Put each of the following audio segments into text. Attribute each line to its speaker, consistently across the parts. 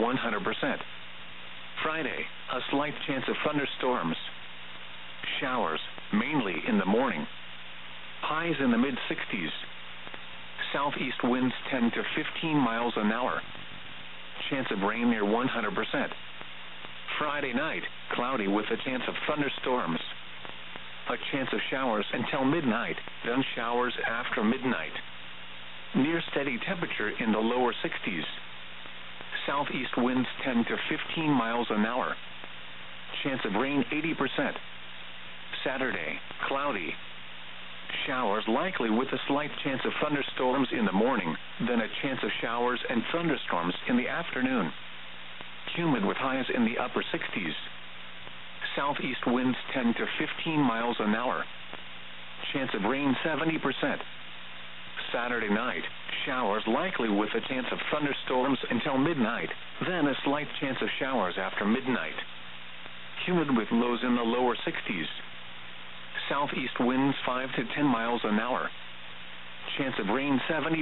Speaker 1: 100%. Friday, a slight chance of thunderstorms. Showers, mainly in the morning. Highs in the mid-60s. Southeast winds 10 to 15 miles an hour. Chance of rain near 100%. Friday night, cloudy with a chance of thunderstorms. A chance of showers until midnight, then showers after midnight. Near steady temperature in the lower 60s. Southeast winds 10 to 15 miles an hour. Chance of rain 80%. Saturday, cloudy. Showers likely with a slight chance of thunderstorms in the morning, then a chance of showers and thunderstorms in the afternoon. Humid with highs in the upper 60s. Southeast winds 10 to 15 miles an hour. Chance of rain 70%. Saturday night, showers likely with a chance of thunderstorms until midnight, then a slight chance of showers after midnight. Humid with lows in the lower 60s. Southeast winds 5 to 10 miles an hour. Chance of rain 70%.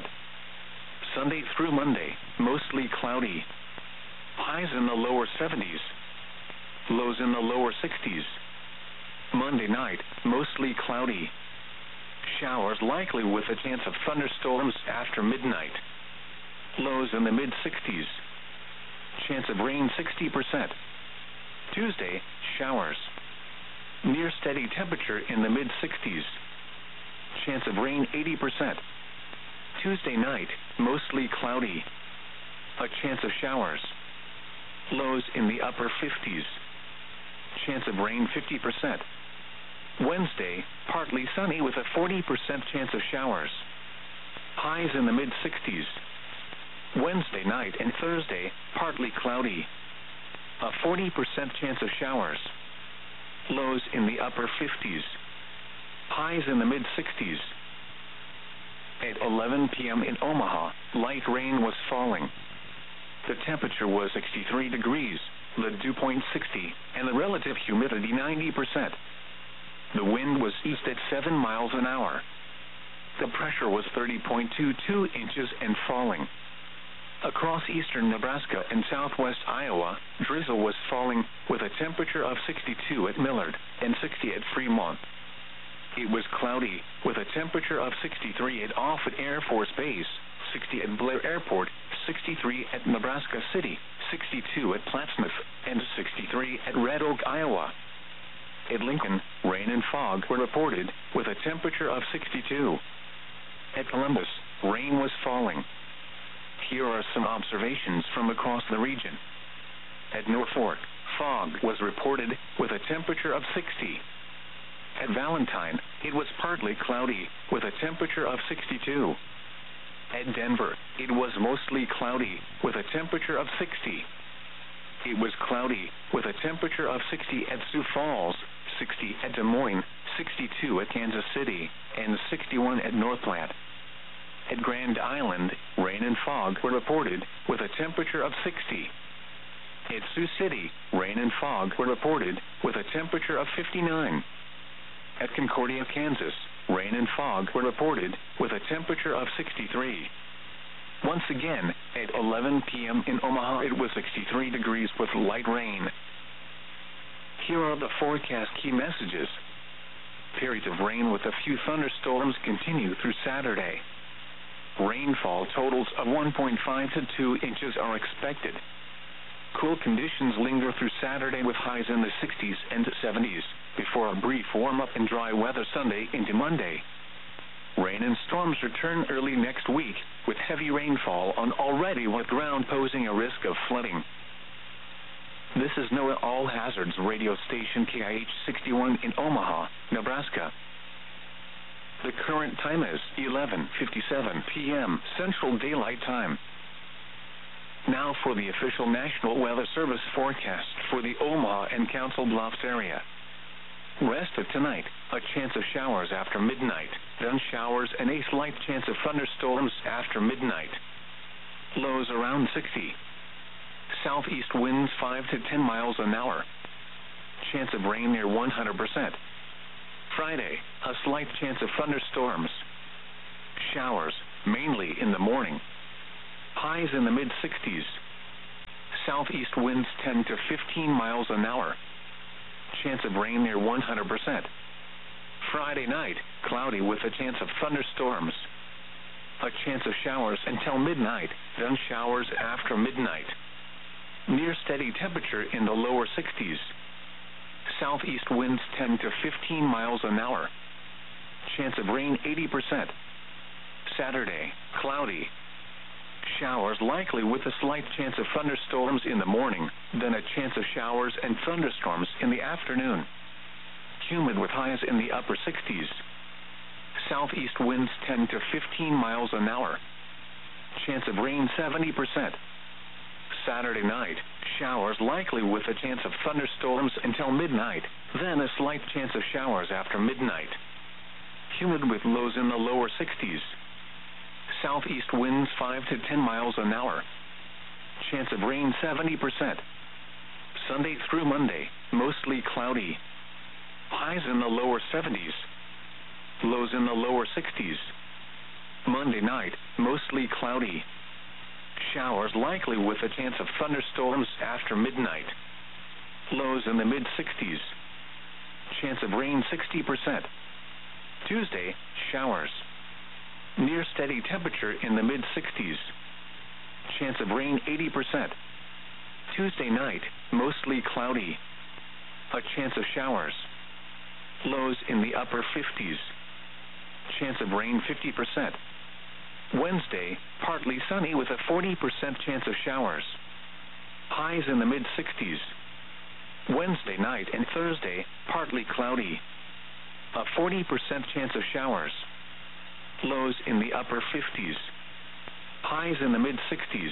Speaker 1: Sunday through Monday, mostly cloudy. Highs in the lower 70s. Lows in the lower 60s. Monday night, mostly cloudy. Showers likely with a chance of thunderstorms after midnight. Lows in the mid-60s. Chance of rain 60%. Tuesday, showers. Near steady temperature in the mid-60s. Chance of rain 80%. Tuesday night, mostly cloudy. A chance of showers. Lows in the upper 50s. Chance of rain 50%. Wednesday, partly sunny with a 40% chance of showers. Highs in the mid-60s. Wednesday night and Thursday, partly cloudy. A 40% chance of showers. Lows in the upper 50s. Highs in the mid-60s. At 11 p.m. in Omaha, light rain was falling. The temperature was 63 degrees, the dew point 60, and the relative humidity 90%. The wind was east at 7 miles an hour. The pressure was 30.22 inches and falling. Across eastern Nebraska and southwest Iowa, drizzle was falling with a temperature of 62 at Millard and 60 at Fremont. It was cloudy with a temperature of 63 at Offutt Air Force Base, 60 at Blair Airport, 63 at Nebraska City, 62 at Plattsmouth, and 63 at Red Oak, Iowa. At Lincoln, rain and fog were reported with a temperature of 62. At Columbus, rain was falling. Here are some observations from across the region. At Norfolk, fog was reported with a temperature of 60. At Valentine, it was partly cloudy with a temperature of 62. At Denver, it was mostly cloudy with a temperature of 60. It was cloudy with a temperature of 60 at Sioux Falls, 60 at Des Moines, 62 at Kansas City, and 61 at North Platte. At Grand Island, rain and fog were reported with a temperature of 60. At Sioux City, rain and fog were reported with a temperature of 59. At Concordia, Kansas, rain and fog were reported with a temperature of 63. Once again, at 11 p.m. in Omaha, it was 63 degrees with light rain. Here are the forecast key messages. Periods of rain with a few thunderstorms continue through Saturday. Rainfall totals of 1.5 to 2 inches are expected. Cool conditions linger through Saturday with highs in the 60s and 70s, before a brief warm-up and dry weather Sunday into Monday. Rain and storms return early next week, with heavy rainfall on already wet ground posing a risk of flooding. This is NOAA All Hazards radio station KIH 61 in Omaha, Nebraska. The current time is 11:57 p.m. Central Daylight Time. Now for the official National Weather Service forecast for the Omaha and Council Bluffs area. Rest of tonight, a chance of showers after midnight, then showers and a slight chance of thunderstorms after midnight. Lows around 60. Southeast winds 5 to 10 miles an hour. Chance of rain near 100%. Friday, a slight chance of thunderstorms. Showers, mainly in the morning. Highs in the mid-60s. Southeast winds 10 to 15 miles an hour. Chance of rain near 100%. Friday night, cloudy with a chance of thunderstorms. A chance of showers until midnight, then showers after midnight. Near steady temperature in the lower 60s. Southeast winds 10 to 15 miles an hour. Chance of rain 80%. Saturday, cloudy. Showers likely with a slight chance of thunderstorms in the morning, then a chance of showers and thunderstorms in the afternoon. Humid with highs in the upper 60s. Southeast winds 10 to 15 miles an hour. Chance of rain 70%. Saturday night, showers likely with a chance of thunderstorms until midnight, then a slight chance of showers after midnight. Humid with lows in the lower 60s. Southeast winds 5 to 10 miles an hour. Chance of rain 70%. Sunday through Monday, mostly cloudy. Highs in the lower 70s. Lows in the lower 60s. Monday night, mostly cloudy. Showers likely with a chance of thunderstorms after midnight. Lows in the mid-60s. Chance of rain 60%. Tuesday, showers. Near steady temperature in the mid-60s. Chance of rain 80%. Tuesday night, mostly cloudy. A chance of showers. Lows in the upper 50s. Chance of rain 50%. Wednesday, partly sunny with a 40% chance of showers. Highs in the mid-60s. Wednesday night and Thursday, partly cloudy. A 40% chance of showers. Lows in the upper 50s. Highs in the mid-60s.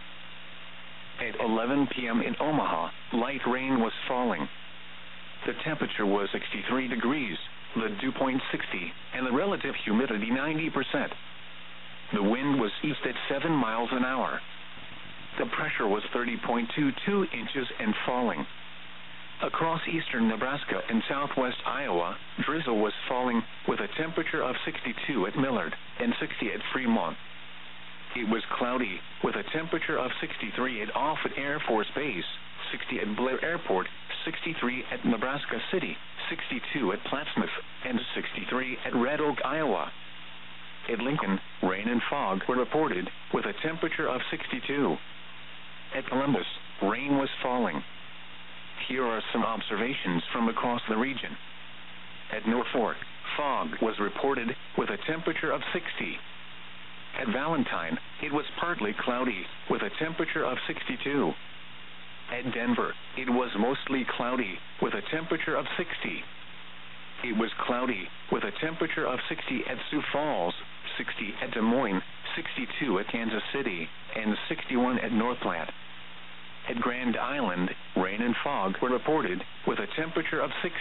Speaker 1: At 11 p.m. in Omaha, light rain was falling. The temperature was 63 degrees, the dew point 60, and the relative humidity 90%. The wind was east at 7 miles an hour. The pressure was 30.22 inches and falling. Across eastern Nebraska and southwest Iowa, drizzle was falling with a temperature of 62 at Millard and 60 at Fremont. It was cloudy with a temperature of 63 at Offutt Air Force Base, 60 at Blair Airport, 63 at Nebraska City, 62 at Plattsmouth, and 63 at Red Oak, Iowa. At Lincoln, rain and fog were reported with a temperature of 62. At Columbus, rain was falling. Here are some observations from across the region. At Norfolk, fog was reported with a temperature of 60. At Valentine, it was partly cloudy with a temperature of 62. At Denver, it was mostly cloudy with a temperature of 60. It was cloudy with a temperature of 60 at Sioux Falls, 60 at Des Moines, 62 at Kansas City, and 61 at North Platte. At Grand Island, rain and fog were reported with a temperature of 60.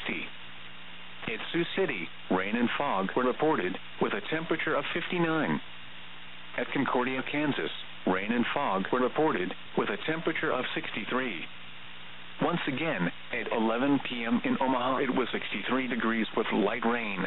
Speaker 1: At Sioux City, rain and fog were reported with a temperature of 59. At Concordia, Kansas, rain and fog were reported with a temperature of 63. Once again, at 11 p.m. in Omaha, it was 63 degrees with light rain.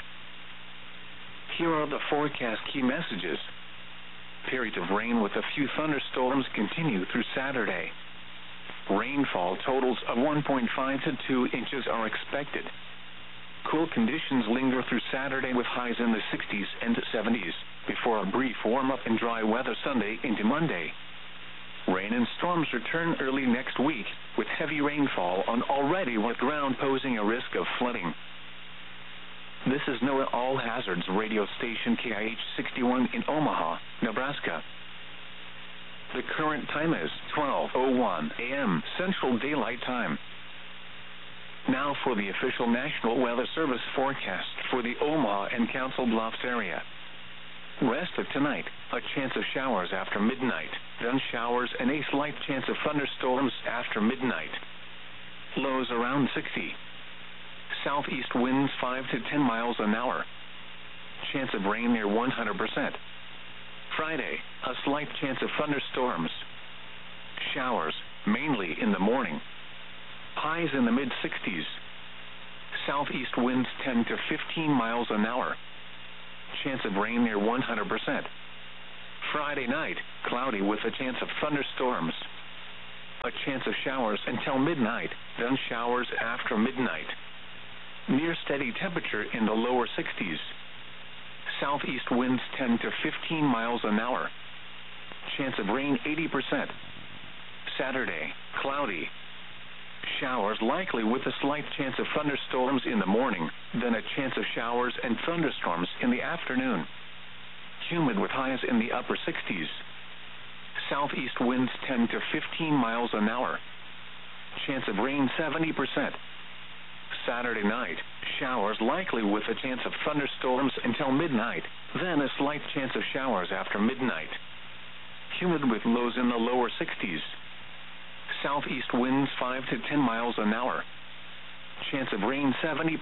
Speaker 1: Here are the forecast key messages. Periods of rain with a few thunderstorms continue through Saturday. Rainfall totals of 1.5 to 2 inches are expected. Cool conditions linger through Saturday with highs in the 60s and 70s, before a brief warm-up and dry weather Sunday into Monday. Rain and storms return early next week, with heavy rainfall on already wet ground posing a risk of flooding. This is NOAA All Hazards radio station KIH 61 in Omaha, Nebraska. The current time is 12:01 a.m. Central Daylight Time. Now for the official National Weather Service forecast for the Omaha and Council Bluffs area. Rest of tonight, a chance of showers after midnight, then showers and a slight chance of thunderstorms after midnight. Lows around 60. Southeast winds 5 to 10 miles an hour. Chance of rain near 100%. Friday, a slight chance of thunderstorms. Showers, mainly in the morning. Highs in the mid-60s. Southeast winds 10 to 15 miles an hour. Chance of rain near 100%. Friday night, cloudy with a chance of thunderstorms. A chance of showers until midnight, then showers after midnight. Near steady temperature in the lower 60s. Southeast winds 10 to 15 miles an hour. Chance of rain 80%. Saturday, cloudy. Showers likely with a slight chance of thunderstorms in the morning, then a chance of showers and thunderstorms in the afternoon. Humid with highs in the upper 60s. Southeast winds 10 to 15 miles an hour. Chance of rain 70%. Saturday night, showers likely with a chance of thunderstorms until midnight, then a slight chance of showers after midnight. Humid with lows in the lower 60s. Southeast winds 5 to 10 miles an hour. Chance of rain 70%.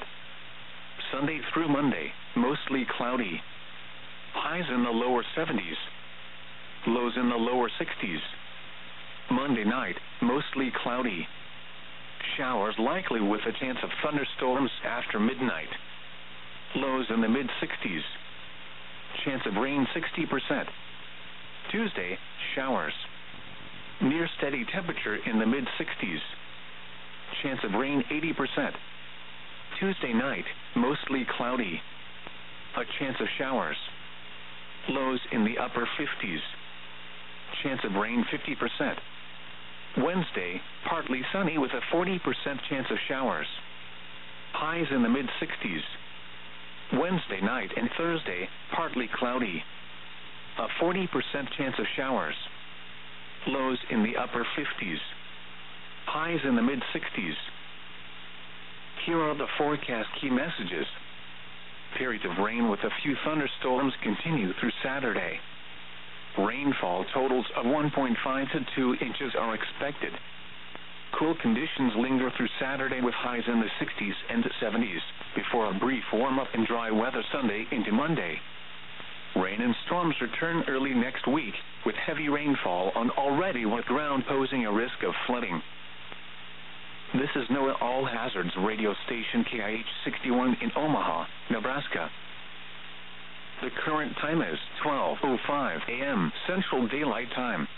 Speaker 1: Sunday through Monday, mostly cloudy. Highs in the lower 70s. Lows in the lower 60s. Monday night, mostly cloudy. Showers likely with a chance of thunderstorms after midnight. Lows in the mid-60s. Chance of rain 60%. Tuesday, showers. Near steady temperature in the mid-60s. Chance of rain 80%. Tuesday night, mostly cloudy. A chance of showers. Lows in the upper 50s. Chance of rain 50%. Wednesday, partly sunny with a 40% chance of showers. Highs in the mid-60s. Wednesday night and Thursday, partly cloudy. A 40% chance of showers. Lows in the upper 50s. Highs in the mid-60s. Here are the forecast key messages. Periods of rain with a few thunderstorms continue through Saturday. Rainfall totals of 1.5 to 2 inches are expected. Cool conditions linger through Saturday with highs in the 60s and 70s, before a brief warm-up and dry weather Sunday into Monday. Rain and storms return early next week, with heavy rainfall on already wet ground posing a risk of flooding. This is NOAA All Hazards radio station KIH 61 in Omaha, Nebraska. The current time is 12:05 a.m. Central Daylight Time.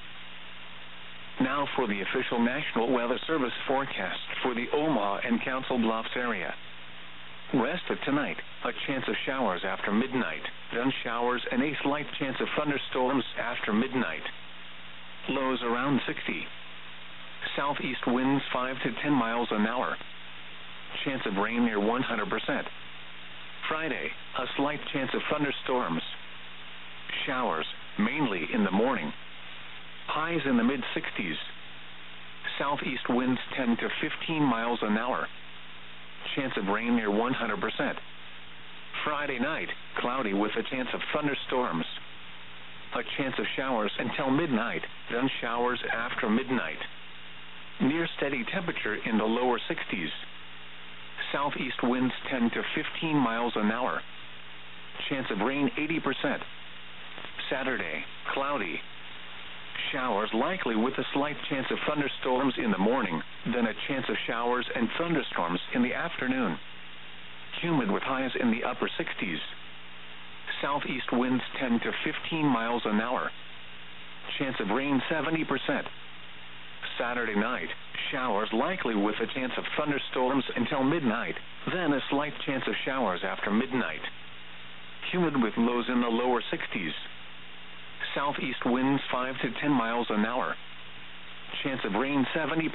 Speaker 1: Now for the official National Weather Service forecast for the Omaha and Council Bluffs area. Rest of tonight, a chance of showers after midnight, then showers and a slight chance of thunderstorms after midnight. Lows around 60. Southeast winds 5 to 10 miles an hour. Chance of rain near 100%. Friday, a slight chance of thunderstorms. Showers, mainly in the morning. Highs in the mid-60s. Southeast winds 10 to 15 miles an hour. Chance of rain near 100%. Friday night, cloudy with a chance of thunderstorms. A chance of showers until midnight, then showers after midnight. Near steady temperature in the lower 60s. Southeast winds 10 to 15 miles an hour. Chance of rain 80%. Saturday, cloudy. Showers likely with a slight chance of thunderstorms in the morning, then a chance of showers and thunderstorms in the afternoon. Humid with highs in the upper 60s. Southeast winds 10 to 15 miles an hour. Chance of rain 70%. Saturday night, showers likely with a chance of thunderstorms until midnight, then a slight chance of showers after midnight. Humid with lows in the lower 60s. Southeast winds 5 to 10 miles an hour. Chance of rain 70%.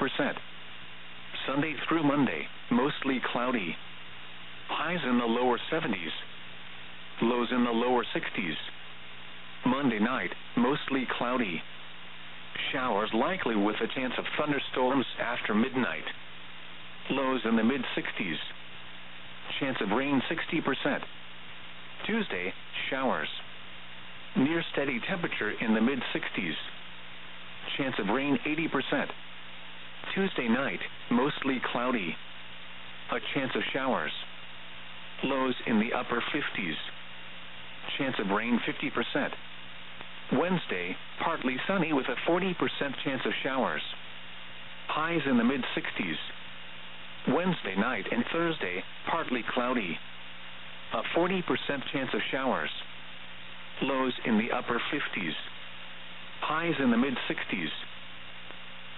Speaker 1: Sunday through Monday, mostly cloudy. Highs in the lower 70s. Lows in the lower 60s. Monday night, mostly cloudy. Showers likely with a chance of thunderstorms after midnight. Lows in the mid-60s. Chance of rain 60%. Tuesday, showers. Near steady temperature in the mid-60s. Chance of rain 80%. Tuesday night, mostly cloudy. A chance of showers. Lows in the upper 50s. Chance of rain 50%. Wednesday, partly sunny with a 40% chance of showers. Highs in the mid-60s. Wednesday night and Thursday, partly cloudy. A 40% chance of showers. Lows in the upper 50s. Highs in the mid-60s.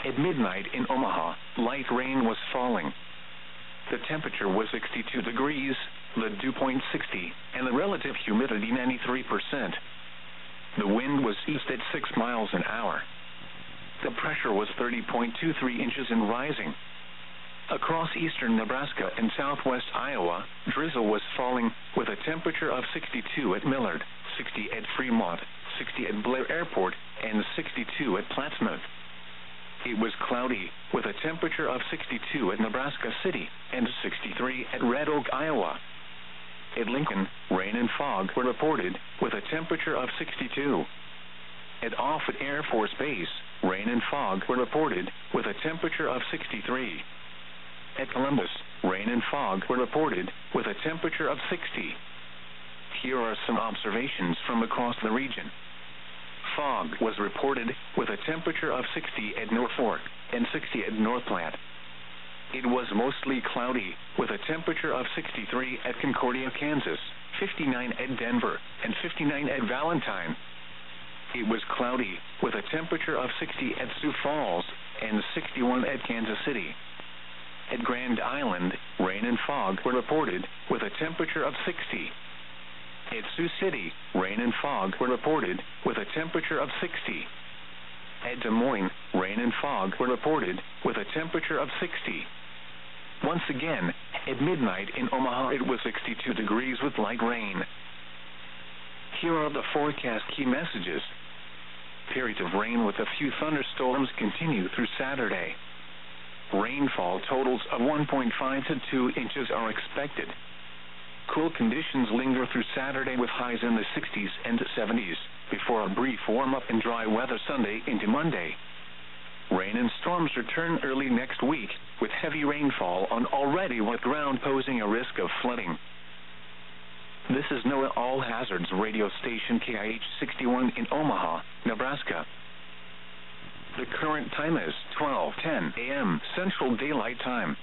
Speaker 1: At midnight in Omaha, light rain was falling. The temperature was 62 degrees, the dew point 60, and the relative humidity 93%. The wind was east at 6 miles an hour. The pressure was 30.23 inches and rising. Across eastern Nebraska and southwest Iowa, drizzle was falling with a temperature of 62 at Millard, 60 at Fremont, 60 at Blair Airport, and 62 at Plattsmouth. It was cloudy with a temperature of 62 at Nebraska City and 63 at Red Oak, Iowa. At Lincoln, rain and fog were reported with a temperature of 62. At Offutt Air Force Base, rain and fog were reported with a temperature of 63. At Columbus, rain and fog were reported with a temperature of 60. Here are some observations from across the region. Fog was reported with a temperature of 60 at Norfolk and 60 at North Platte. It was mostly cloudy with a temperature of 63 at Concordia, Kansas, 59 at Denver, and 59 at Valentine. It was cloudy with a temperature of 60 at Sioux Falls and 61 at Kansas City. At Grand Island, rain and fog were reported with a temperature of 60. At Sioux City, rain and fog were reported with a temperature of 60. At Des Moines, rain and fog were reported with a temperature of 60. Once again, at midnight in Omaha it was 62 degrees with light rain. Here are the forecast key messages. Periods of rain with a few thunderstorms continue through Saturday. Rainfall totals of 1.5 to 2 inches are expected. Cool conditions linger through Saturday with highs in the 60s and 70s, before a brief warm-up and dry weather Sunday into Monday. Rain and storms return early next week, with heavy rainfall on already wet ground posing a risk of flooding. This is NOAA All Hazards radio station KIH 61 in Omaha, Nebraska. The current time is 12:10 a.m. Central Daylight Time.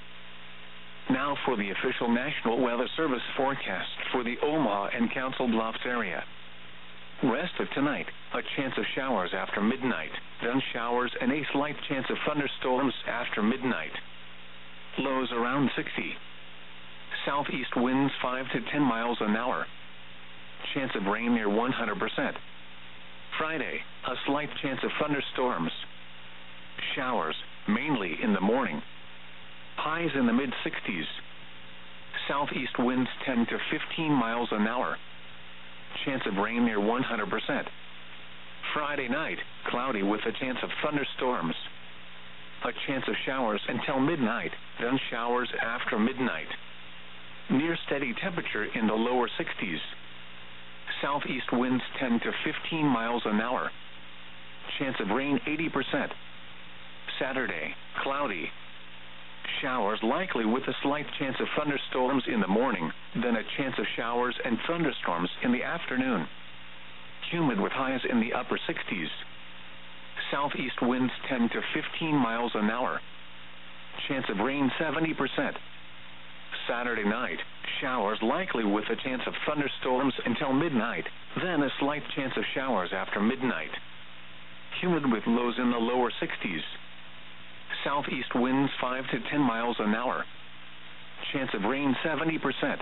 Speaker 1: Now for the official National Weather Service forecast for the Omaha and Council Bluffs area. Rest of tonight, a chance of showers after midnight, then showers and a slight chance of thunderstorms after midnight. Lows around 60. Southeast winds 5 to 10 miles an hour. Chance of rain near 100%. Friday, a slight chance of thunderstorms. Showers, mainly in the morning. Highs in the mid-60s. Southeast winds 10 to 15 miles an hour. Chance of rain near 100%. Friday night, cloudy with a chance of thunderstorms. A chance of showers until midnight, then showers after midnight. Near steady temperature in the lower 60s. Southeast winds 10 to 15 miles an hour. Chance of rain 80%. Saturday, cloudy. Showers likely with a slight chance of thunderstorms in the morning, then a chance of showers and thunderstorms in the afternoon. Humid with highs in the upper 60s. Southeast winds 10 to 15 miles an hour. Chance of rain 70%. Saturday night, showers likely with a chance of thunderstorms until midnight, then a slight chance of showers after midnight. Humid with lows in the lower 60s. Southeast winds 5 to 10 miles an hour. Chance of rain 70%.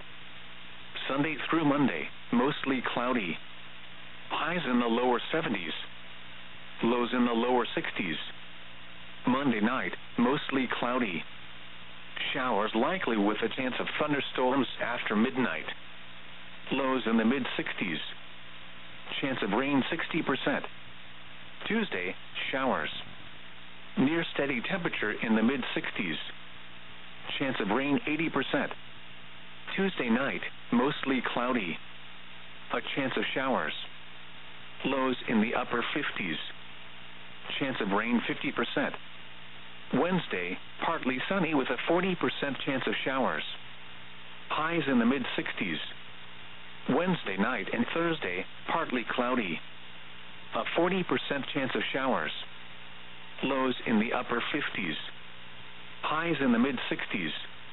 Speaker 1: Sunday through Monday, mostly cloudy. Highs in the lower 70s. Lows in the lower 60s. Monday night, mostly cloudy. Showers likely with a chance of thunderstorms after midnight. Lows in the mid-60s. Chance of rain 60%. Tuesday, showers. Near steady temperature in the mid-60s. Chance of rain 80%. Tuesday night, mostly cloudy. A chance of showers. Lows in the upper 50s. Chance of rain 50%. Wednesday, partly sunny with a 40% chance of showers. Highs in the mid-60s. Wednesday night and Thursday, partly cloudy. A 40% chance of showers. Lows in the upper 50s. Highs in the mid-60s.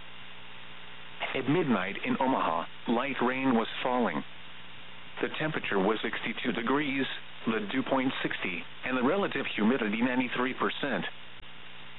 Speaker 1: At midnight in Omaha, light rain was falling. The temperature was 62 degrees, the dew point 60, and the relative humidity 93%.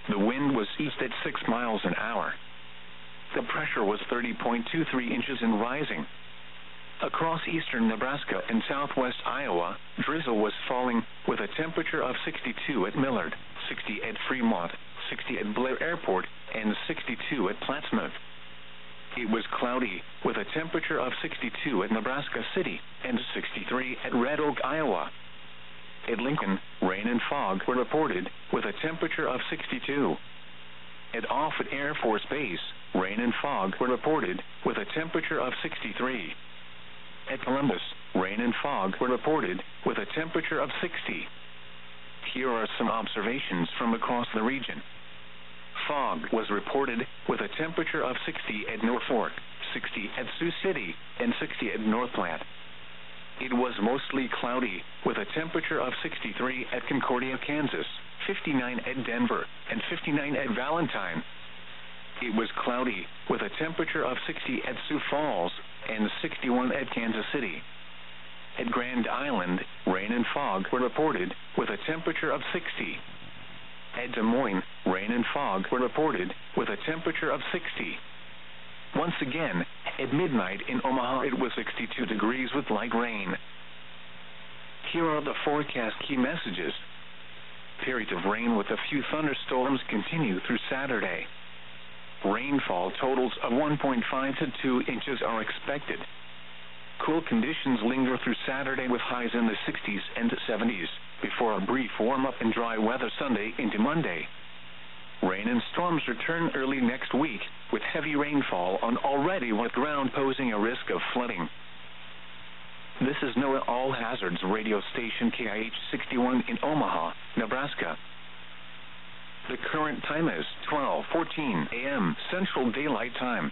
Speaker 1: The wind was east at 6 miles an hour. The pressure was 30.23 inches and rising. Across eastern Nebraska and southwest Iowa, drizzle was falling, with a temperature of 62 at Millard, 60 at Fremont, 60 at Blair Airport, and 62 at Plattsmouth. It was cloudy, with a temperature of 62 at Nebraska City, and 63 at Red Oak, Iowa. At Lincoln, rain and fog were reported, with a temperature of 62. At Offutt Air Force Base, rain and fog were reported, with a temperature of 63. At Columbus, rain and fog were reported, with a temperature of 60. Here are some observations from across the region. Fog was reported, with a temperature of 60 at Norfolk, 60 at Sioux City, and 60 at North Platte. It was mostly cloudy, with a temperature of 63 at Concordia, Kansas, 59 at Denver, and 59 at Valentine. It was cloudy, with a temperature of 60 at Sioux Falls, and 61 at Kansas City. At Grand Island, rain and fog were reported, with a temperature of 60. At Des Moines, rain and fog were reported, with a temperature of 60. Once again, at midnight in Omaha it was 62 degrees with light rain. Here are the forecast key messages. Periods of rain with a few thunderstorms continue through Saturday. Rainfall totals of 1.5 to 2 inches are expected. Cool conditions linger through Saturday with highs in the 60s and 70s, before a brief warm-up and dry weather Sunday into Monday. Rain and storms return early next week, with heavy rainfall on already wet ground posing a risk of flooding. This is NOAA All Hazards radio station KIH 61 in Omaha, Nebraska. The current time is 12:14 a.m. Central Daylight Time.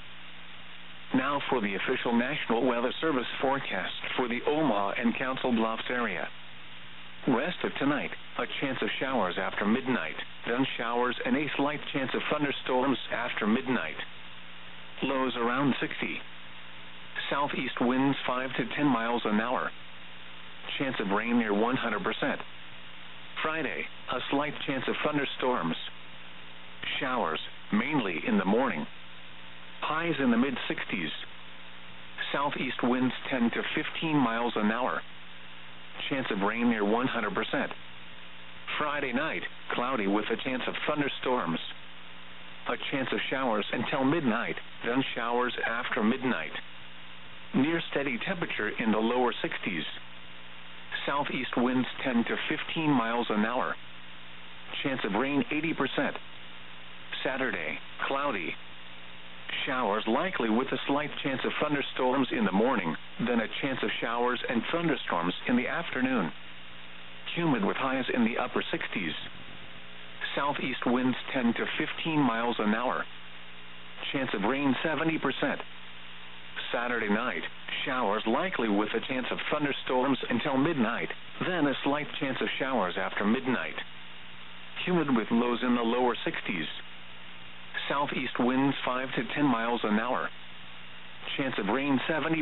Speaker 1: Now for the official National Weather Service forecast for the Omaha and Council Bluffs area. Rest of tonight, a chance of showers after midnight, then showers and a slight chance of thunderstorms after midnight. Lows around 60. Southeast winds 5 to 10 miles an hour. Chance of rain near 100%. Friday, a slight chance of thunderstorms. Showers, mainly in the morning. Highs in the mid-60s. Southeast winds 10 to 15 miles an hour. Chance of rain near 100%. Friday night, cloudy with a chance of thunderstorms. A chance of showers until midnight, then showers after midnight. Near steady temperature in the lower 60s. Southeast winds 10 to 15 miles an hour. Chance of rain 80%. Saturday, cloudy. Showers likely with a slight chance of thunderstorms in the morning, then a chance of showers and thunderstorms in the afternoon. Humid with highs in the upper 60s. Southeast winds 10 to 15 miles an hour. Chance of rain 70%. Saturday night, showers likely with a chance of thunderstorms until midnight, then a slight chance of showers after midnight. Humid with lows in the lower 60s. Southeast winds 5 to 10 miles an hour. Chance of rain 70%.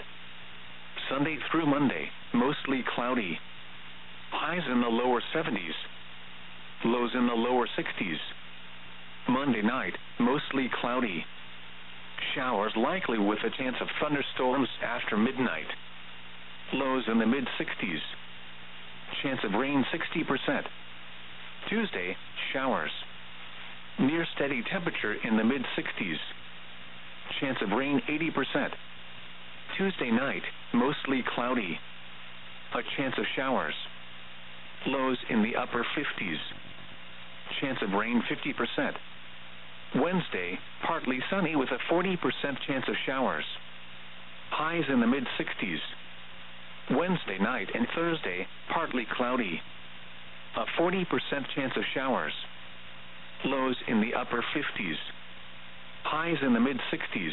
Speaker 1: Sunday through Monday, mostly cloudy. Highs in the lower 70s. Lows in the lower 60s. Monday night, mostly cloudy. Showers likely with a chance of thunderstorms after midnight. Lows in the mid-60s. Chance of rain 60%. Tuesday, showers. Near steady temperature in the mid-60s. Chance of rain 80%. Tuesday night, mostly cloudy. A chance of showers. Lows in the upper 50s. Chance of rain 50%. Wednesday, partly sunny with a 40% chance of showers. Highs in the mid-60s. Wednesday night and Thursday, partly cloudy. A 40% chance of showers. Lows in the upper 50s. Highs in the mid-60s.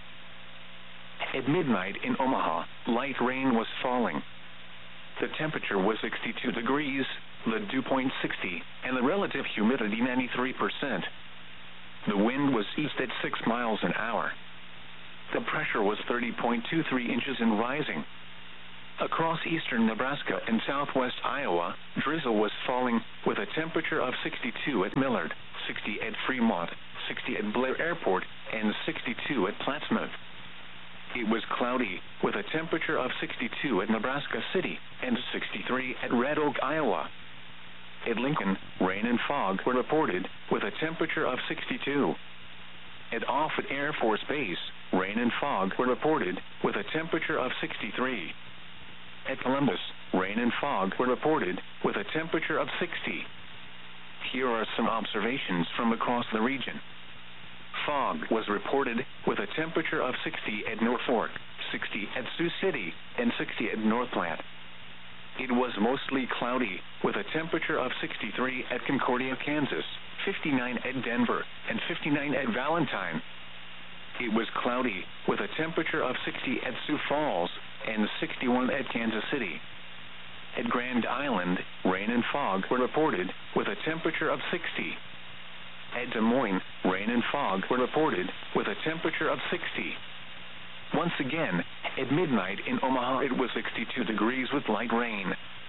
Speaker 1: At midnight in Omaha, light rain was falling. The temperature was 62 degrees, the dew point 60, and the relative humidity 93%. The wind was east at 6 miles an hour. The pressure was 30.23 inches and rising. Across eastern Nebraska and southwest Iowa, drizzle was falling, with a temperature of 62 at Millard, 60 at Fremont, 60 at Blair Airport, and 62 at Plattsmouth. It was cloudy, with a temperature of 62 at Nebraska City and 63 at Red Oak, Iowa. At Lincoln, rain and fog were reported, with a temperature of 62. At Offutt Air Force Base, rain and fog were reported, with a temperature of 63. At Columbus, rain and fog were reported, with a temperature of 60. Here are some observations from across the region. Fog was reported, with a temperature of 60 at Norfolk, 60 at Sioux City, and 60 at North Platte. It was mostly cloudy, with a temperature of 63 at Concordia, Kansas, 59 at Denver, and 59 at Valentine. It was cloudy, with a temperature of 60 at Sioux Falls, and 61 at Kansas City. At Grand Island, rain and fog were reported, with a temperature of 60. At Des Moines, rain and fog were reported, with a temperature of 60. Once again, at midnight in Omaha it was 62 degrees with light rain.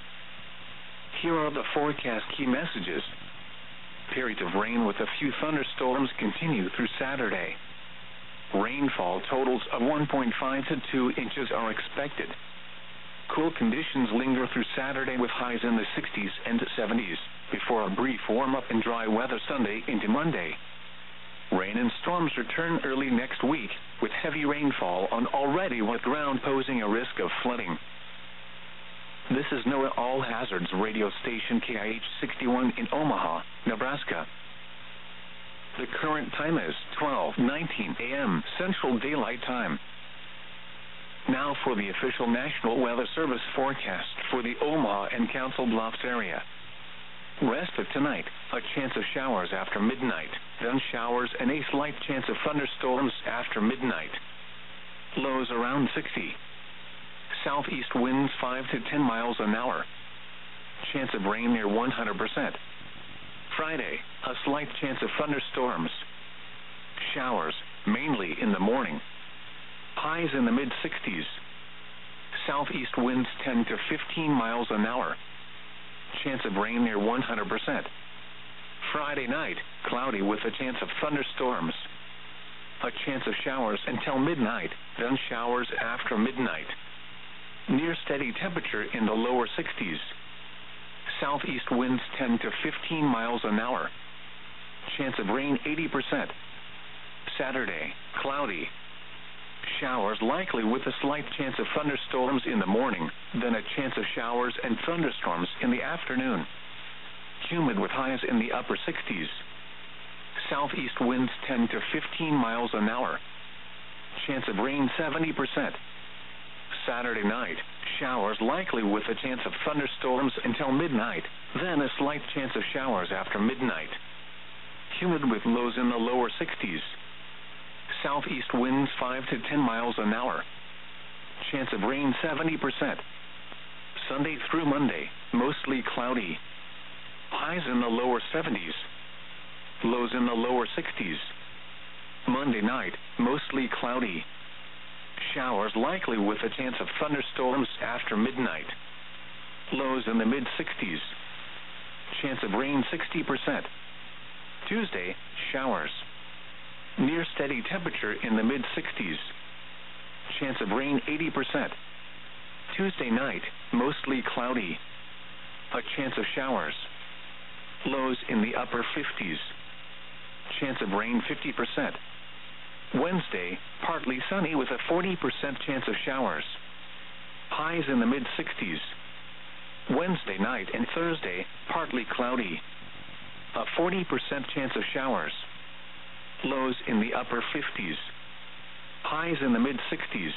Speaker 1: Here are the forecast key messages. Periods of rain with a few thunderstorms continue through Saturday. Rainfall totals of 1.5 to 2 inches are expected. Cool conditions linger through Saturday with highs in the 60s and 70s, before a brief warm-up and dry weather Sunday into Monday. Rain and storms return early next week, with heavy rainfall on already wet ground posing a risk of flooding. This is NOAA All Hazards radio station KIH 61 in Omaha, Nebraska. The current time is 12:19 a.m. Central Daylight Time. Now for the official National Weather Service forecast for the Omaha and Council Bluffs area. Rest of tonight, a chance of showers after midnight, then showers and a slight chance of thunderstorms after midnight. Lows around 60. Southeast winds 5 to 10 miles an hour. Chance of rain near 100%. Friday, a slight chance of thunderstorms. Showers, mainly in the morning. Highs in the mid-60s. Southeast winds 10 to 15 miles an hour. Chance of rain near 100%. Friday night, cloudy with a chance of thunderstorms. A chance of showers until midnight, then showers after midnight. Near steady temperature in the lower 60s. Southeast winds 10 to 15 miles an hour. Chance of rain 80%. Saturday, cloudy. Showers likely with a slight chance of thunderstorms in the morning, then a chance of showers and thunderstorms in the afternoon. Humid with highs in the upper 60s. Southeast winds 10 to 15 miles an hour. Chance of rain 70%. Saturday night, showers likely with a chance of thunderstorms until midnight, then a slight chance of showers after midnight. Humid with lows in the lower 60s. Southeast winds 5 to 10 miles an hour. Chance of rain 70%. Sunday through Monday, mostly cloudy. Highs in the lower 70s. Lows in the lower 60s. Monday night, mostly cloudy. Showers likely with a chance of thunderstorms after midnight. Lows in the mid-60s. Chance of rain 60%. Tuesday, showers. Near steady temperature in the mid-60s. Chance of rain 80%. Tuesday night, mostly cloudy. A chance of showers. Lows in the upper 50s. Chance of rain 50%. Wednesday, partly sunny with a 40% chance of showers. Highs in the mid-60s. Wednesday night and Thursday, partly cloudy. A 40% chance of showers. Lows in the upper 50s. Highs in the mid-60s.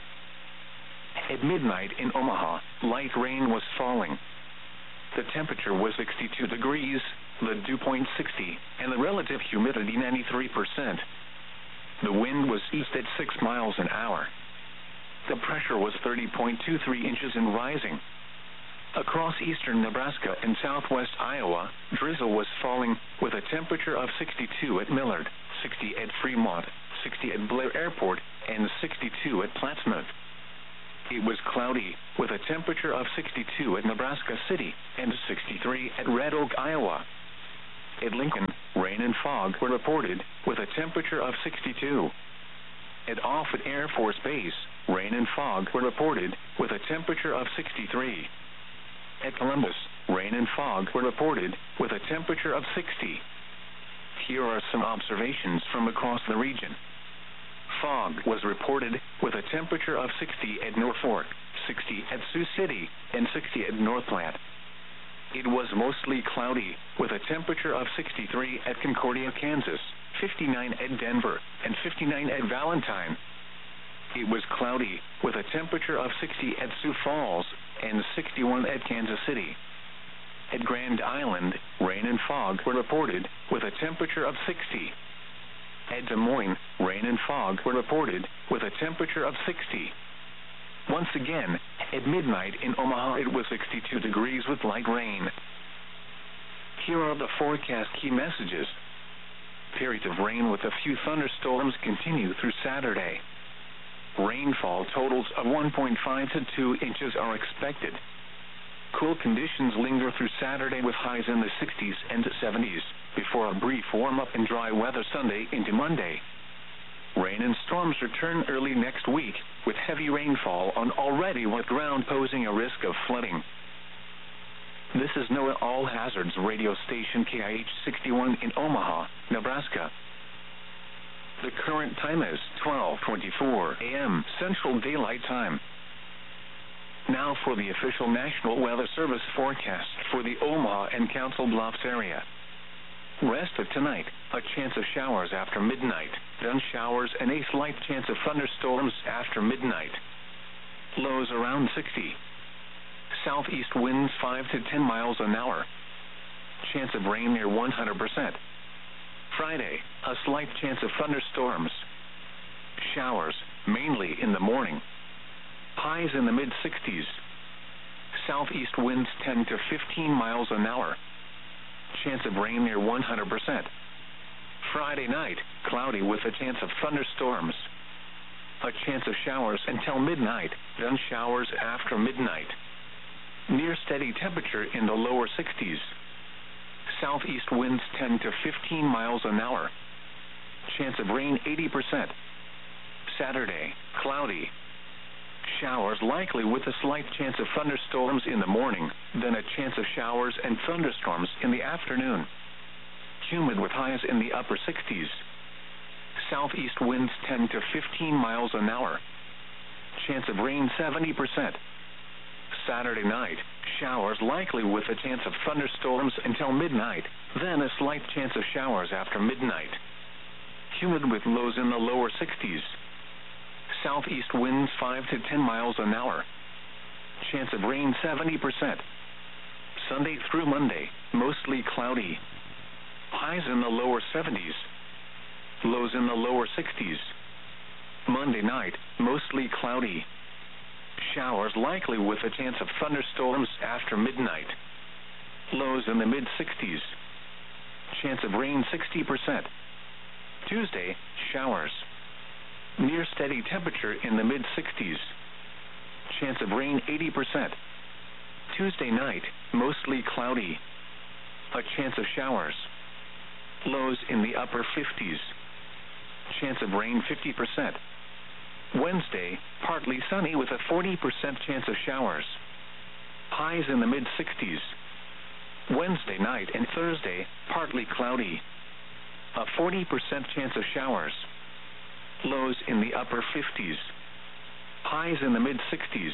Speaker 1: At midnight in Omaha, light rain was falling. The temperature was 62 degrees, the dew point 60, and the relative humidity 93%. The wind was east at 6 miles an hour. The pressure was 30.23 inches and rising. Across eastern Nebraska and southwest Iowa, drizzle was falling with a temperature of 62 at Millard, 60 at Fremont, 60 at Blair Airport, and 62 at Plattsmouth. It was cloudy, with a temperature of 62 at Nebraska City and 63 at Red Oak, Iowa. At Lincoln, rain and fog were reported, with a temperature of 62. At Offutt Air Force Base, rain and fog were reported, with a temperature of 63. At Columbus, rain and fog were reported, with a temperature of 60. Here are some observations from across the region. Fog was reported, with a temperature of 60 at Norfolk, 60 at Sioux City, and 60 at Northland. It was mostly cloudy, with a temperature of 63 at Concordia, Kansas, 59 at Denver, and 59 at Valentine. It was cloudy, with a temperature of 60 at Sioux Falls, and 61 at Kansas City. At Grand Island, rain and fog were reported, with a temperature of 60. At Des Moines, rain and fog were reported, with a temperature of 60. Once again, at midnight in Omaha it was 62 degrees with light rain. Here are the forecast key messages. Periods of rain with a few thunderstorms continue through Saturday. Rainfall totals of 1.5 to 2 inches are expected. Cool conditions linger through Saturday with highs in the 60s and 70s, before a brief warm-up and dry weather Sunday into Monday. Rain and storms return early next week, with heavy rainfall on already wet ground posing a risk of flooding. This is NOAA All Hazards radio station KIH 61 in Omaha, Nebraska. The current time is 12:24 a.m. Central Daylight Time. Now for the official National Weather Service forecast for the Omaha and Council Bluffs area. Rest of tonight, a chance of showers after midnight, then showers and a slight chance of thunderstorms after midnight. Lows around 60. Southeast winds 5 to 10 miles an hour. Chance of rain near 100%. Friday, a slight chance of thunderstorms. Showers, mainly in the morning. Highs in the mid-60s. Southeast winds 10 to 15 miles an hour. Chance of rain near 100%. Friday night, cloudy with a chance of thunderstorms. A chance of showers until midnight, then showers after midnight. Near steady temperature in the lower 60s. Southeast winds 10 to 15 miles an hour. Chance of rain 80%. Saturday, cloudy. Showers likely with a slight chance of thunderstorms in the morning, then a chance of showers and thunderstorms in the afternoon. Humid with highs in the upper 60s. Southeast winds 10 to 15 miles an hour. Chance of rain 70%. Saturday night, showers likely with a chance of thunderstorms until midnight, then a slight chance of showers after midnight. Humid with lows in the lower 60s. Southeast winds 5 to 10 miles an hour. Chance of rain 70%. Sunday through Monday, mostly cloudy. Highs in the lower 70s. Lows in the lower 60s. Monday night, mostly cloudy. Showers likely with a chance of thunderstorms after midnight. Lows in the mid-60s. Chance of rain 60%. Tuesday, showers. Near steady temperature in the mid-60s. Chance of rain 80%. Tuesday night, mostly cloudy. A chance of showers. Lows in the upper 50s. Chance of rain 50%. Wednesday, partly sunny with a 40% chance of showers. Highs in the mid-60s. Wednesday night and Thursday, partly cloudy. A 40% chance of showers. Lows in the upper 50s. Highs in the mid-60s.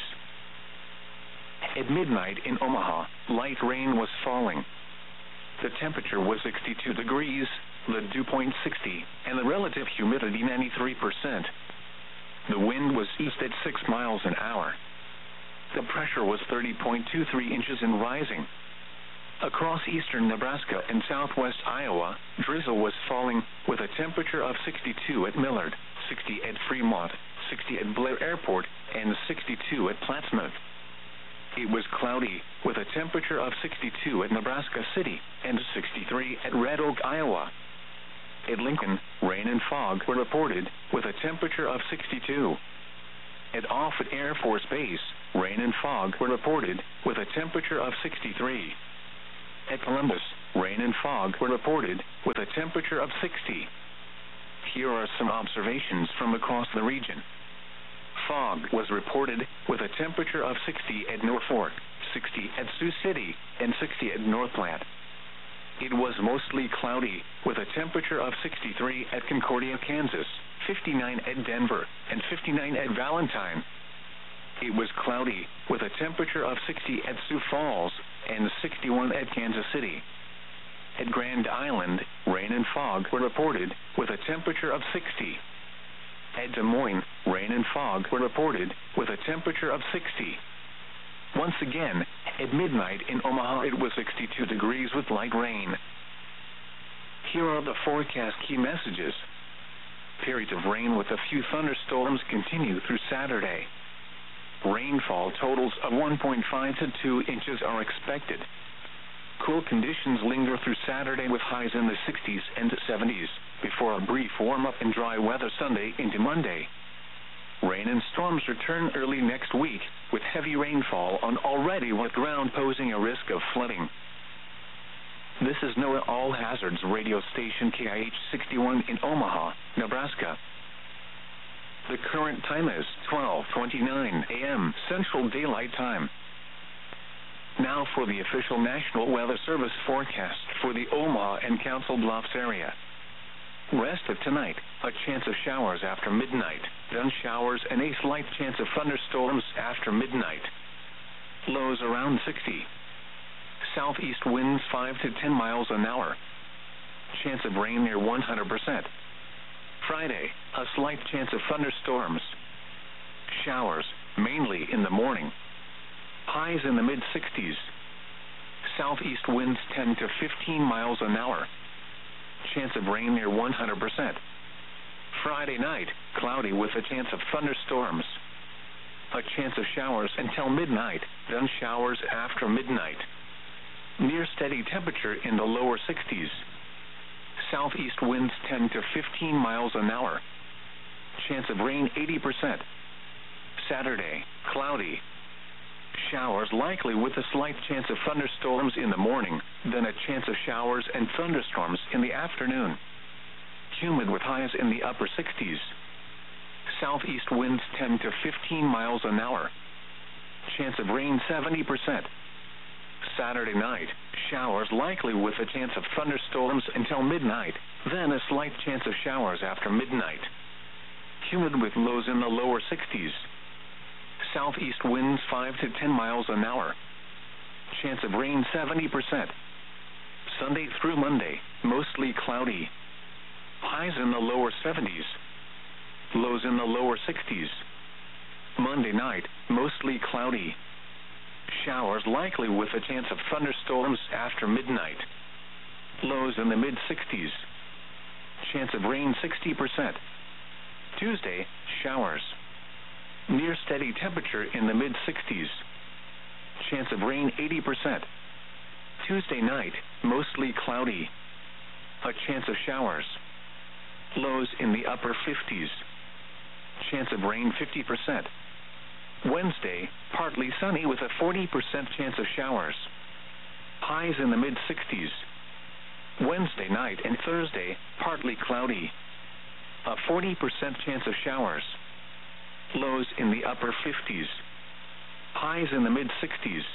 Speaker 1: At midnight in Omaha, light rain was falling. The temperature was 62 degrees, the dew point 60, and the relative humidity 93%. The wind was east at 6 miles an hour. The pressure was 30.23 inches and rising. Across eastern Nebraska and southwest Iowa, drizzle was falling with a temperature of 62 at Millard, 60 at Fremont, 60 at Blair Airport, and 62 at Plattsmouth. It was cloudy with a temperature of 62 at Nebraska City and 63 at Red Oak, Iowa. At Lincoln, rain and fog were reported with a temperature of 62. At Offutt Air Force Base, rain and fog were reported, with a temperature of 63. At Columbus, rain and fog were reported, with a temperature of 60. Here are some observations from across the region. Fog was reported, with a temperature of 60 at Norfolk, 60 at Sioux City, and 60 at North Platte. It was mostly cloudy, with a temperature of 63 at Concordia, Kansas, 59 at Denver, and 59 at Valentine. It was cloudy, with a temperature of 60 at Sioux Falls, and 61 at Kansas City. At Grand Island, rain and fog were reported, with a temperature of 60. At Des Moines, rain and fog were reported, with a temperature of 60. Once again, at midnight in Omaha it was 62 degrees with light rain. Here are the forecast key messages. Periods of rain with a few thunderstorms continue through Saturday. Rainfall totals of 1.5 to 2 inches are expected. Cool conditions linger through Saturday with highs in the 60s and 70s, before a brief warm-up and dry weather Sunday into Monday. Rain and storms return early next week, with heavy rainfall on already wet ground posing a risk of flooding. This is NOAA All Hazards radio station KIH 61 in Omaha, Nebraska. The current time is 12:29 a.m. Central Daylight Time. Now for the official National Weather Service forecast for the Omaha and Council Bluffs area. Rest of tonight, a chance of showers after midnight, then showers and a slight chance of thunderstorms after midnight. Lows around 60. Southeast winds 5 to 10 miles an hour. Chance of rain near 100%. Friday, a slight chance of thunderstorms. Showers, mainly in the morning. Highs in the mid-60s. Southeast winds 10 to 15 miles an hour. Chance of rain near 100%. Friday night, cloudy with a chance of thunderstorms. A chance of showers until midnight, then showers after midnight. Near steady temperature in the lower 60s. Southeast winds 10 to 15 miles an hour. Chance of rain 80%. Saturday, cloudy. Showers likely with a slight chance of thunderstorms in the morning, then a chance of showers and thunderstorms in the afternoon. Humid with highs in the upper 60s. Southeast winds 10 to 15 miles an hour. Chance of rain 70%. Saturday night, showers likely with a chance of thunderstorms until midnight, then a slight chance of showers after midnight. Humid with lows in the lower 60s. Southeast winds 5 to 10 miles an hour. Chance of rain 70%. Sunday through Monday, mostly cloudy. Highs in the lower 70s. Lows in the lower 60s. Monday night, mostly cloudy. Showers likely with a chance of thunderstorms after midnight. Lows in the mid-60s. Chance of rain 60%. Tuesday, showers. Near steady temperature in the mid-60s. Chance of rain 80%. Tuesday night, mostly cloudy. A chance of showers. Lows in the upper 50s. Chance of rain 50%. Wednesday, partly sunny with a 40% chance of showers. Highs in the mid-60s. Wednesday night and Thursday, partly cloudy. A 40% chance of showers. Lows in the upper 50s. Highs in the mid-60s.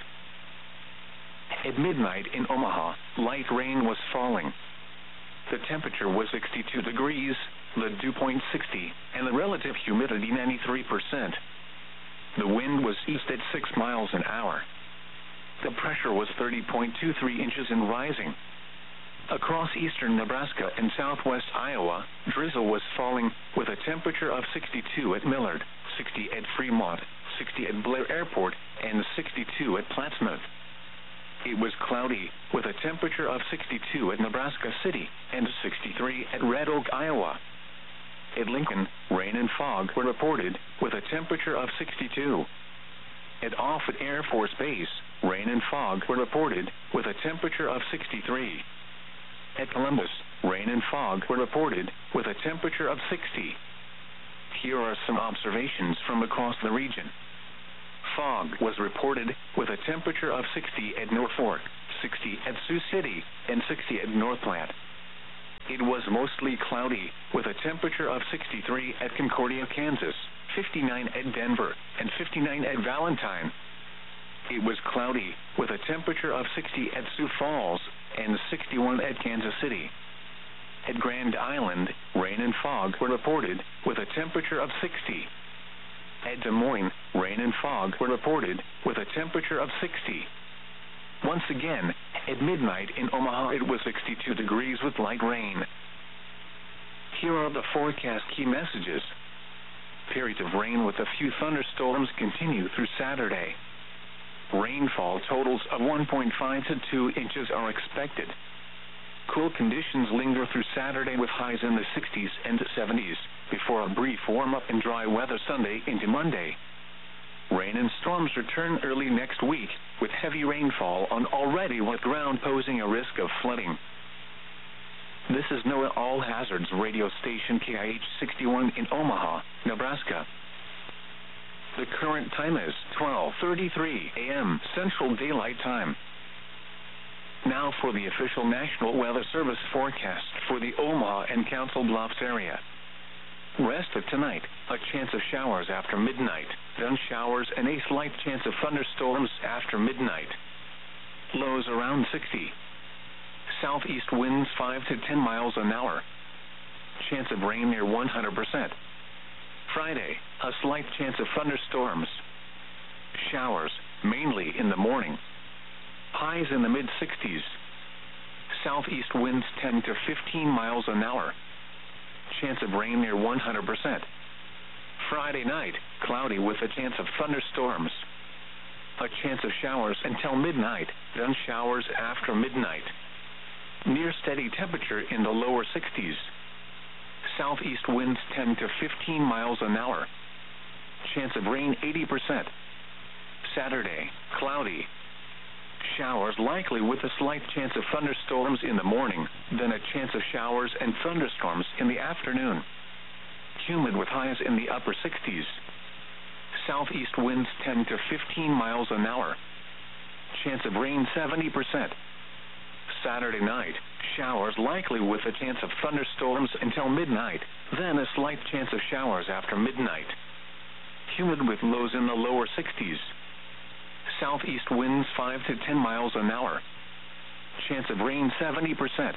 Speaker 1: At midnight in Omaha, light rain was falling. The temperature was 62 degrees, the dew point 60, and the relative humidity 93%. The wind was east at 6 miles an hour. The pressure was 30.23 inches and rising. Across eastern Nebraska and southwest Iowa, drizzle was falling with a temperature of 62 at Millard, 60 at Fremont, 60 at Blair Airport, and 62 at Plattsmouth. It was cloudy with a temperature of 62 at Nebraska City and 63 at Red Oak, Iowa. At Lincoln, rain and fog were reported with a temperature of 62. At Offutt Air Force Base, rain and fog were reported with a temperature of 63. At Columbus, rain and fog were reported with a temperature of 60. Here are some observations from across the region. Fog was reported with a temperature of 60 at Norfolk, 60 at Sioux City, and 60 at North Platte. It was mostly cloudy, with a temperature of 63 at Concordia, Kansas, 59 at Denver, and 59 at Valentine. It was cloudy, with a temperature of 60 at Sioux Falls, and 61 at Kansas City. At Grand Island, rain and fog were reported, with a temperature of 60. At Des Moines, rain and fog were reported, with a temperature of 60. Once again, at midnight in Omaha it was 62 degrees with light rain. Here are the forecast key messages. Periods of rain with a few thunderstorms continue through Saturday. Rainfall totals of 1.5 to 2 inches are expected. Cool conditions linger through Saturday with highs in the 60s and 70s, before a brief warm-up and dry weather Sunday into Monday. Rain and storms return early next week, with heavy rainfall on already wet ground posing a risk of flooding. This is NOAA All Hazards radio station KIH 61 in Omaha, Nebraska. The current time is 12:33 a.m. Central Daylight Time. Now for the official National Weather Service forecast for the Omaha and Council Bluffs area. Rest of tonight, a chance of showers after midnight, then showers and a slight chance of thunderstorms after midnight. Lows around 60. Southeast winds 5 to 10 miles an hour. Chance of rain near 100%. Friday, a slight chance of thunderstorms. Showers, mainly in the morning. Highs in the mid-60s. Southeast winds 10 to 15 miles an hour. Chance of rain near 100%. Friday night, cloudy with a chance of thunderstorms. A chance of showers until midnight, then showers after midnight. Near steady temperature in the lower 60s. Southeast winds 10 to 15 miles an hour. Chance of rain 80%. Saturday, cloudy. Showers likely with a slight chance of thunderstorms in the morning, then a chance of showers and thunderstorms in the afternoon. Humid with highs in the upper 60s. Southeast winds 10 to 15 miles an hour. Chance of rain 70%. Saturday night, showers likely with a chance of thunderstorms until midnight, then a slight chance of showers after midnight. Humid with lows in the lower 60s. Southeast winds 5 to 10 miles an hour. Chance of rain 70%.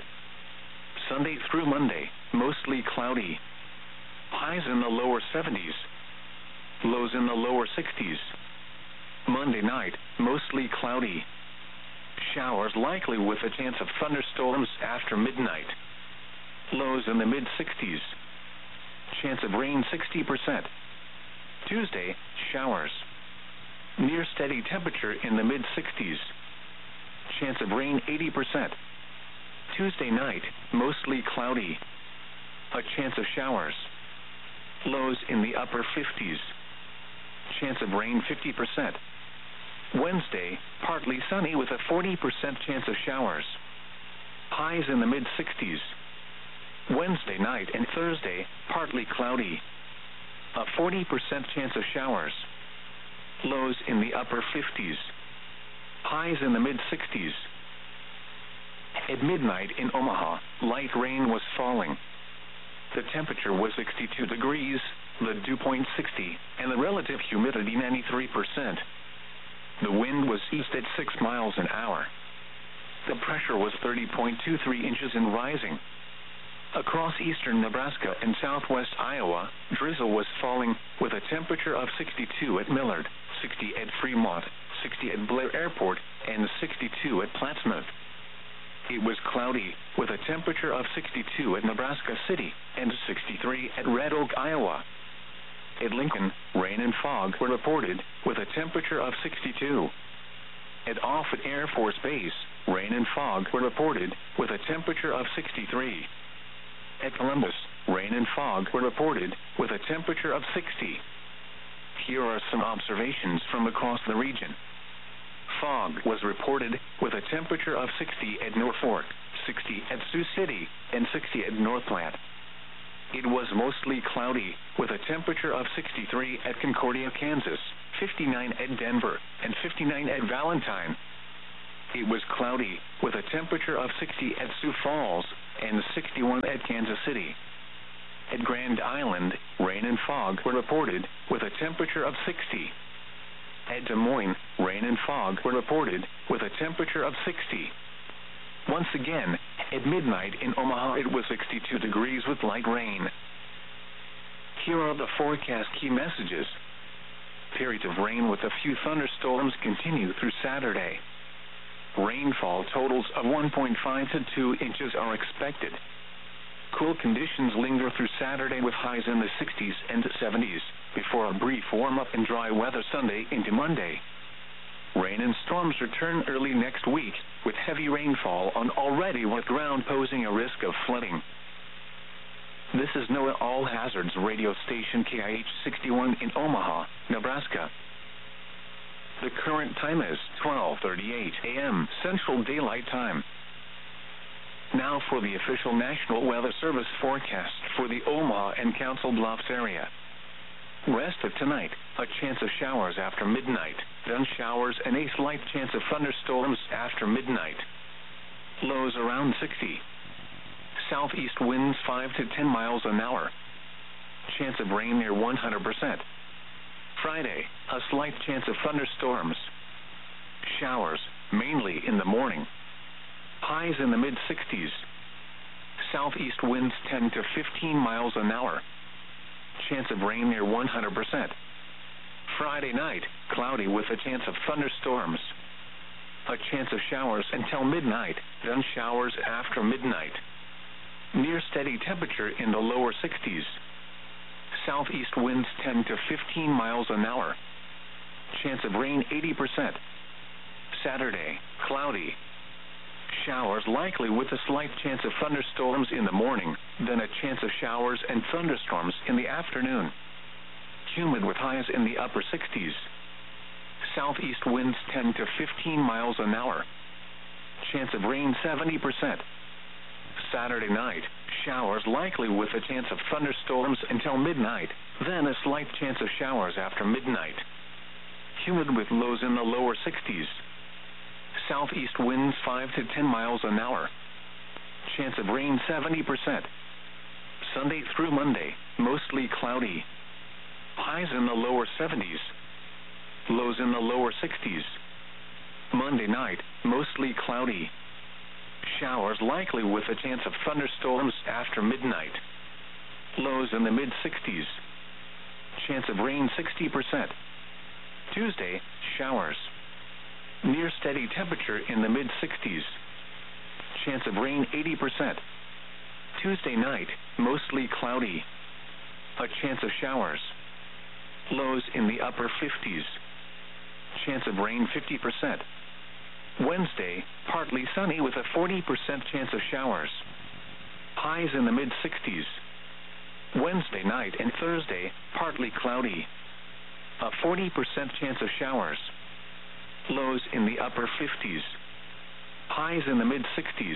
Speaker 1: Sunday through Monday, mostly cloudy. Highs in the lower 70s. Lows in the lower 60s. Monday night, mostly cloudy. Showers likely with a chance of thunderstorms after midnight. Lows in the mid-60s. Chance of rain 60%. Tuesday, showers. Near steady temperature in the mid-60s. Chance of rain 80%. Tuesday night, mostly cloudy. A chance of showers. Lows in the upper 50s. Chance of rain 50%. Wednesday, partly sunny with a 40% chance of showers. Highs in the mid-60s. Wednesday night and Thursday, partly cloudy. A 40% chance of showers. Lows in the upper 50s. Highs in the mid-60s. At midnight in Omaha, light rain was falling. The temperature was 62 degrees, the dew point 60, and the relative humidity 93%. The wind was east at 6 miles an hour. The pressure was 30.23 inches and rising. Across eastern Nebraska and southwest Iowa, drizzle was falling with a temperature of 62 at Millard, 60 at Fremont, 60 at Blair Airport, and 62 at Plattsmouth. It was cloudy with a temperature of 62 at Nebraska City and 63 at Red Oak, Iowa. At Lincoln, rain and fog were reported with a temperature of 62. At Offutt Air Force Base, rain and fog were reported with a temperature of 63. At Columbus, rain and fog were reported with a temperature of 60. Here are some observations from across the region. Fog was reported with a temperature of 60 at Norfolk, 60 at Sioux City, and 60 at North Platte. It was mostly cloudy, with a temperature of 63 at Concordia, Kansas, 59 at Denver, and 59 at Valentine. It was cloudy, with a temperature of 60 at Sioux Falls, and 61 at Kansas City. At Grand Island, rain and fog were reported, with a temperature of 60. At Des Moines, rain and fog were reported, with a temperature of 60. Once again, at midnight in Omaha it was 62 degrees with light rain. Here are the forecast key messages. Periods of rain with a few thunderstorms continue through Saturday. Rainfall totals of 1.5 to 2 inches are expected. Cool conditions linger through Saturday with highs in the 60s and 70s, before a brief warm-up and dry weather Sunday into Monday. Rain and storms return early next week, with heavy rainfall on already wet ground posing a risk of flooding. This is NOAA All Hazards radio station KIH 61 in Omaha, Nebraska. The current time is 12:38 a.m. Central Daylight Time. Now for the official National Weather Service forecast for the Omaha and Council Bluffs area. Rest of tonight, a chance of showers after midnight, then showers and a slight chance of thunderstorms after midnight. Lows around 60. Southeast winds 5 to 10 miles an hour. Chance of rain near 100%. Friday, a slight chance of thunderstorms. Showers, mainly in the morning. Highs in the mid-60s. Southeast winds 10 to 15 miles an hour. Chance of rain near 100%. Friday night, cloudy with a chance of thunderstorms. A chance of showers until midnight, then showers after midnight. Near steady temperature in the lower 60s. Southeast winds 10 to 15 miles an hour. Chance of rain 80%. Saturday, cloudy. Showers likely with a slight chance of thunderstorms in the morning, then a chance of showers and thunderstorms in the afternoon. Humid with highs in the upper 60s. Southeast winds 10 to 15 miles an hour. Chance of rain 70%. Saturday night, showers likely with a chance of thunderstorms until midnight, then a slight chance of showers after midnight. Humid with lows in the lower 60s. Southeast winds 5 to 10 miles an hour. Chance of rain 70%. Sunday through Monday, mostly cloudy. Highs in the lower 70s. Lows in the lower 60s. Monday night, mostly cloudy. Showers likely with a chance of thunderstorms after midnight. Lows in the mid-60s. Chance of rain 60%. Tuesday, showers. Near steady temperature in the mid-60s. Chance of rain 80%. Tuesday night, mostly cloudy. A chance of showers. Lows in the upper 50s. Chance of rain 50%. Wednesday, partly sunny with a 40% chance of showers. Highs in the mid-60s. Wednesday night and Thursday, partly cloudy. A 40% chance of showers. Lows in the upper 50s. Highs in the mid-60s.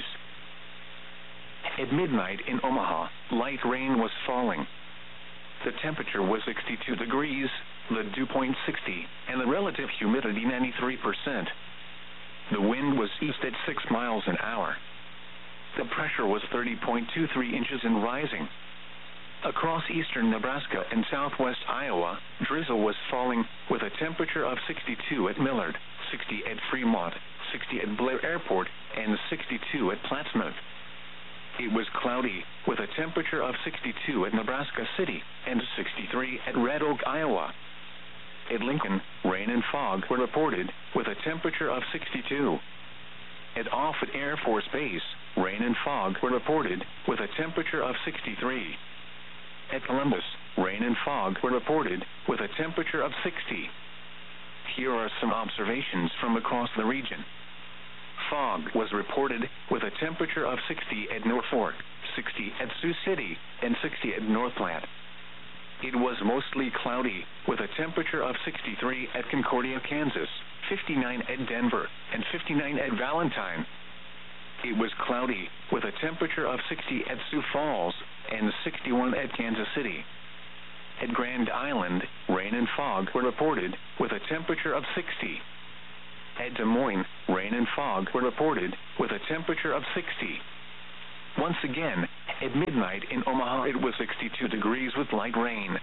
Speaker 1: At midnight in Omaha, light rain was falling. The temperature was 62 degrees, the dew point 60, and the relative humidity 93%. The wind was east at 6 miles an hour. The pressure was 30.23 inches and rising. Across eastern Nebraska and southwest Iowa, drizzle was falling with a temperature of 62 at Millard, 60 at Fremont, 60 at Blair Airport, and 62 at Plattsmouth. It was cloudy with a temperature of 62 at Nebraska City and 63 at Red Oak, Iowa. At Lincoln, rain and fog were reported with a temperature of 62. At Offutt Air Force Base, rain and fog were reported with a temperature of 63. At Columbus, rain and fog were reported with a temperature of 60. Here are some observations from across the region. Fog was reported with a temperature of 60 at Norfolk, 60 at Sioux City, and 60 at Northland. It was mostly cloudy with a temperature of 63 at Concordia, Kansas, 59 at Denver, and 59 at Valentine. It was cloudy with a temperature of 60 at Sioux Falls and 61 at Kansas City. At Grand Island, rain and fog were reported, with a temperature of 60. At Des Moines, rain and fog were reported, with a temperature of 60. Once again, at midnight in Omaha it was 62 degrees with light rain.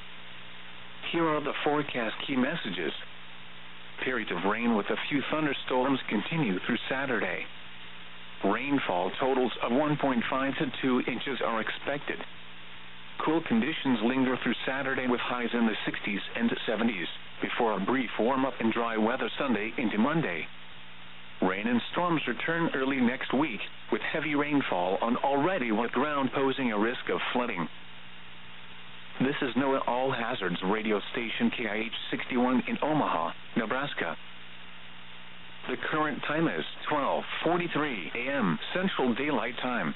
Speaker 1: Here are the forecast key messages. Periods of rain with a few thunderstorms continue through Saturday. Rainfall totals of 1.5 to 2 inches are expected. Cool conditions linger through Saturday with highs in the 60s and 70s, before a brief warm-up and dry weather Sunday into Monday. Rain and storms return early next week, with heavy rainfall on already wet ground posing a risk of flooding. This is NOAA All Hazards radio station KIH 61 in Omaha, Nebraska. The current time is 12:43 a.m. Central Daylight Time.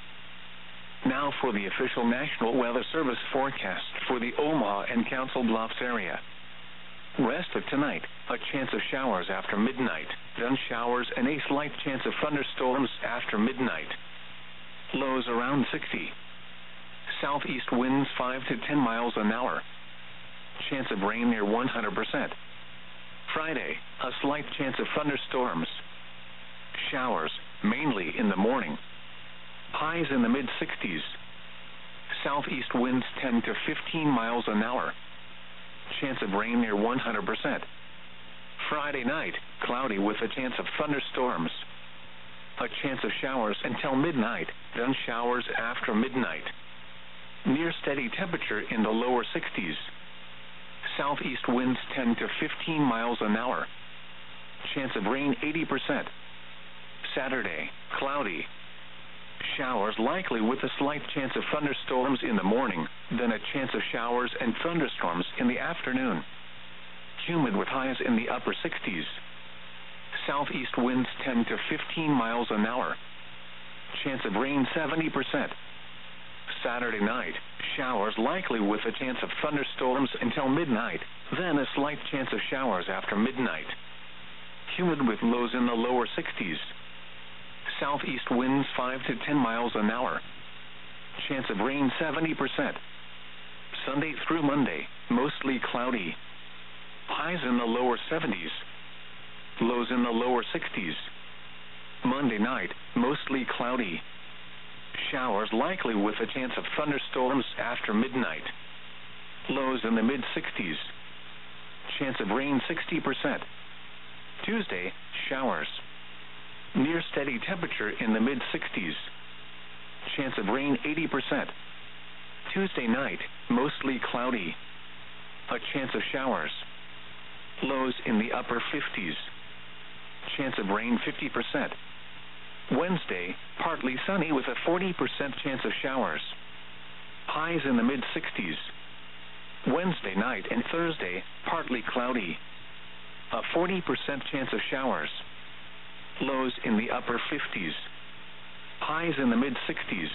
Speaker 1: Now for the official National Weather Service forecast for the Omaha and Council Bluffs area. Rest of tonight, a chance of showers after midnight, then showers and a slight chance of thunderstorms after midnight. Lows around 60. Southeast winds 5 to 10 miles an hour. Chance of rain near 100%. Friday, a slight chance of thunderstorms. Showers, mainly in the morning. Highs in the mid-60s. Southeast winds 10 to 15 miles an hour. Chance of rain near 100%. Friday night, cloudy with a chance of thunderstorms. A chance of showers until midnight, then showers after midnight. Near steady temperature in the lower 60s. Southeast winds 10 to 15 miles an hour. Chance of rain 80%. Saturday, cloudy. Showers likely with a slight chance of thunderstorms in the morning, then a chance of showers and thunderstorms in the afternoon. Humid with highs in the upper 60s. Southeast winds 10 to 15 miles an hour. Chance of rain 70%. Saturday night, showers likely with a chance of thunderstorms until midnight, then a slight chance of showers after midnight. Humid with lows in the lower 60s. Southeast winds 5 to 10 miles an hour. Chance of rain 70%. Sunday through Monday, mostly cloudy. Highs in the lower 70s. Lows in the lower 60s. Monday night, mostly cloudy. Showers likely with a chance of thunderstorms after midnight. Lows in the mid-60s. Chance of rain 60%. Tuesday, showers. Near steady temperature in the mid-60s. Chance of rain 80%. Tuesday night, mostly cloudy. A chance of showers. Lows in the upper 50s. Chance of rain 50%. Wednesday, partly sunny with a 40% chance of showers. Highs in the mid-60s. Wednesday night and Thursday, partly cloudy. A 40% chance of showers. Lows in the upper 50s. Highs in the mid-60s.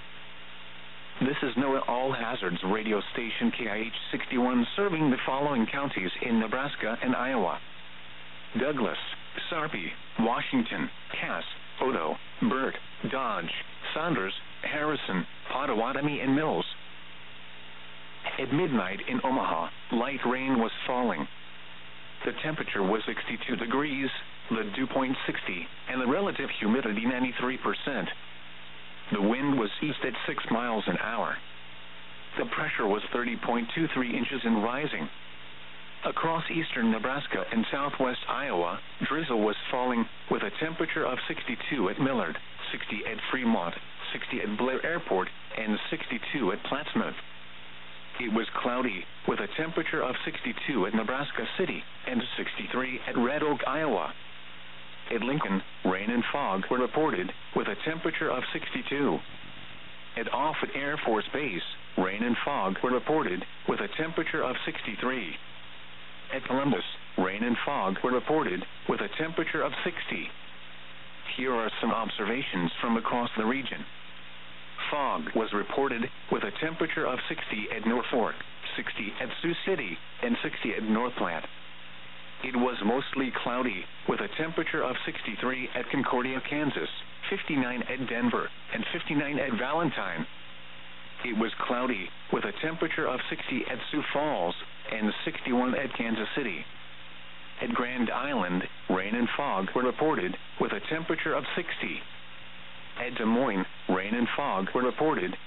Speaker 1: This is NOAA All Hazards radio station KIH 61 serving the following counties in Nebraska and Iowa: Douglas, Sarpy, Washington, Cass, Odo, Burt, Dodge, Saunders, Harrison, Pottawatomie, and Mills. At midnight in Omaha, light rain was falling. The temperature was 62 degrees, the dew point 60, and the relative humidity 93%. The wind was east at 6 miles an hour. The pressure was 30.23 inches and rising. Across eastern Nebraska and southwest Iowa, drizzle was falling with a temperature of 62 at Millard, 60 at Fremont, 60 at Blair Airport, and 62 at Plattsmouth. It was cloudy with a temperature of 62 at Nebraska City and 63 at Red Oak, Iowa. At Lincoln, rain and fog were reported with a temperature of 62. At Offutt Air Force Base, rain and fog were reported with a temperature of 63. At Columbus, rain and fog were reported with a temperature of 60. Here are some observations from across the region. Fog was reported with a temperature of 60 at Norfolk, 60 at Sioux City, and 60 at North Platte. It was mostly cloudy with a temperature of 63 at Concordia, Kansas, 59 at Denver, and 59 at Valentine. It was cloudy, with a temperature of 60 at Sioux Falls and 61 at Kansas City. At Grand Island, rain and fog were reported, with a temperature of 60. At Des Moines, rain and fog were reported,